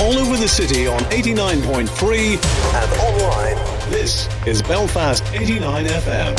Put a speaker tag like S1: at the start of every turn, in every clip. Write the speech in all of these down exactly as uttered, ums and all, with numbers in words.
S1: all over the city on eighty-nine point three and online. This is Belfast eighty-nine F M.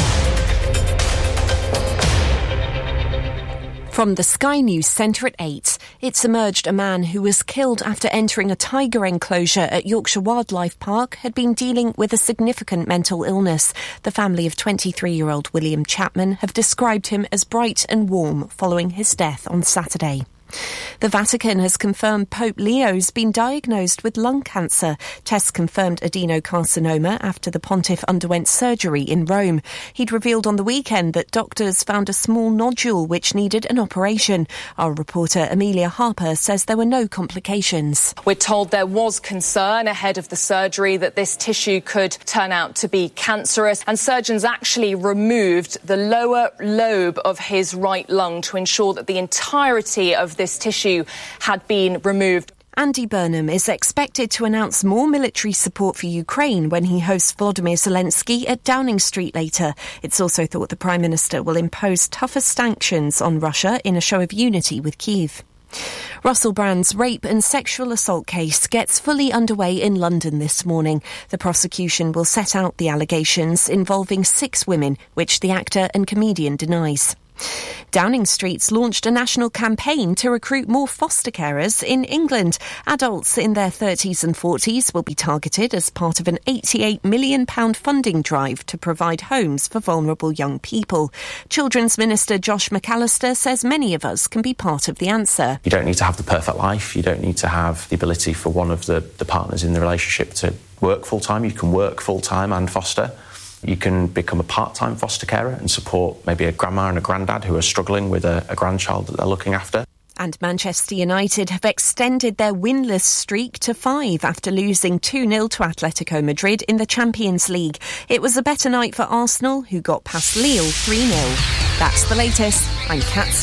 S2: From the Sky News Centre at eight, it's emerged a man who was killed after entering a tiger enclosure at Yorkshire Wildlife Park had been dealing with a significant mental illness. The family of twenty-three-year-old William Chapman have described him as bright and warm following his death on Saturday. The Vatican has confirmed Pope Leo's been diagnosed with lung cancer. Tests confirmed adenocarcinoma after the pontiff underwent surgery in Rome. He'd revealed on the weekend that doctors found a small nodule which needed an operation. Our reporter Amelia Harper says there were no complications.
S3: We're told there was concern ahead of the surgery that this tissue could turn out to be cancerous, and surgeons actually removed the lower lobe of his right lung to ensure that the entirety of this tissue had been removed.
S2: Andy Burnham is expected to announce more military support for Ukraine when he hosts Volodymyr Zelensky at Downing Street later. It's also thought the Prime Minister will impose tougher sanctions on Russia in a show of unity with Kyiv. Russell Brand's rape and sexual assault case gets fully underway in London this morning. The prosecution will set out the allegations involving six women, which the actor and comedian denies. Downing Street's launched a national campaign to recruit more foster carers in England. Adults in their thirties and forties will be targeted as part of an eighty-eight million pounds funding drive to provide homes for vulnerable young people. Children's Minister Josh McAllister says many of us can be part of the answer.
S4: You don't need to have the perfect life. You don't need to have the ability for one of the, the partners in the relationship to work full-time. You can work full-time and foster. You can become a part-time foster carer and support maybe a grandma and a granddad who are struggling with a, a grandchild that they're looking after.
S2: And Manchester United have extended their winless streak to five after losing two nil to Atletico Madrid in the Champions League. It was a better night for Arsenal, who got past Lille three nil. That's the latest. I'm Kat